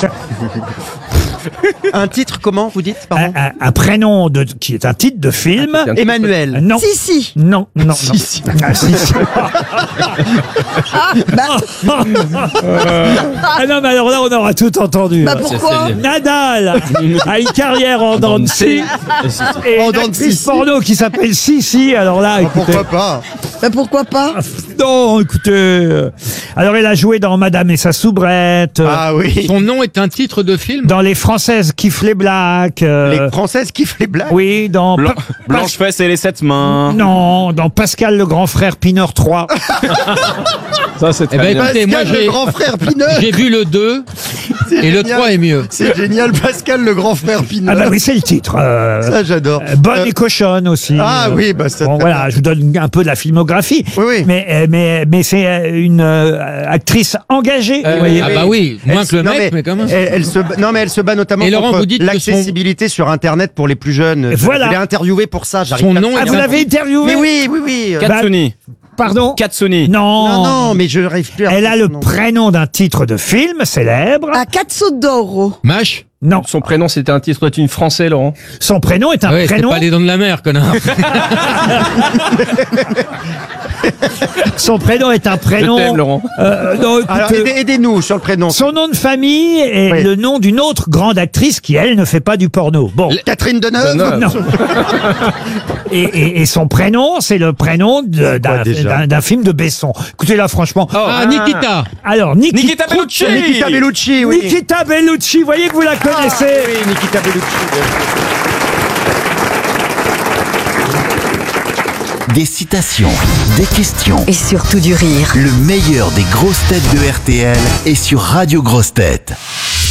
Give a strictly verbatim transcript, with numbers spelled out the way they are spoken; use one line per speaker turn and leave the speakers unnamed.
Un titre, comment vous dites, pardon?
Un, un- un prénom de, qui est un titre de film.
Emmanuel.
Non.
Si, si.
Non, non, non.
Si, si.
Ah, si, si.
Bah,
Ah non, mais alors là, on aura tout entendu.
bah pourquoi?
Nadal a une carrière en dents de scie. Et
En
une
dents de
actrice
scie.
porno qui s'appelle Sissi. Alors là, écoutez.
Pourquoi pas?
Bah pourquoi pas?
Non, écoutez. euh, Alors, elle a joué dans Madame et sa soubrette. euh,
Ah oui.
Son nom est un titre de film.
Dans Les Françaises kiffent les blacks. euh,
Les Françaises kiffent les blagues.
Oui, dans.
Blan-
Pa-
Blanche-Fesse et les sept mains.
Non, dans Pascal le grand frère Pineur trois.
Ça, c'est
Eh ben, écoutez, moi,
Pascal,
j'ai-
le grand frère Pineur.
J'ai vu le deux
C'est
et le
génial.
trois est mieux.
C'est génial, Pascal, le grand frère Pineur.
Ah bah oui, c'est le titre. euh,
Ça, j'adore.
euh, Bonne
Euh,
et cochonne aussi.
Ah
Euh,
oui, bah ça.
Bon, voilà, je vous donne un peu de la filmographie.
Oui, oui.
Mais, euh, mais, mais c'est euh, une euh, actrice engagée.
Euh,
vous voyez.
ah bah oui, moins
Elle
que le
se- non,
mec, mais quand même.
Elle, elle se, bat- non, mais elle se bat notamment
Et Laurent,
contre
vous dites que
l'accessibilité sur Internet pour les plus jeunes. Je-
Voilà.
Je l'ai interviewé pour ça. j'arrive
Son
pas-
nom
Ah,
est
vous
un-
l'avez interviewée?
Mais oui, oui, oui.
Bah,
Katsuni.
Pardon
Katsuni.
Non.
Non, non, mais je n'arrive plus à
Elle a
retrouver
le
son nom.
prénom d'un titre de film célèbre.
À Cazzo d'Oro.
Mâche.
Non.
Son prénom, c'était un titre d'une français, Laurent.
Son prénom est un
Ouais, c'est
prénom.
pas les dents de la mer, connard.
Son prénom est un prénom.
Je t'aime, Laurent.
Euh, non, écoute,
Alors, aidez- aidez-nous sur le prénom.
son nom de famille est
Oui.
le nom d'une autre grande actrice qui, elle, ne fait pas du porno. Bon.
Catherine Deneuve.
Deneuve.
Non. et, et- et son prénom, c'est le prénom de- d'un
déjà
d'un- d'un film de Besson. Écoutez, là, franchement.
Ah, Nikita.
Alors, Nikita,
Nikita Bellucci.
Nikita Bellucci, oui.
Nikita Bellucci, vous voyez que vous la
Ah,
connaissez.
oui, Nikita Bellucci.
Des citations, des questions.
Et surtout du rire.
Le meilleur des grosses têtes de R T L est sur Radio Grosses Têtes.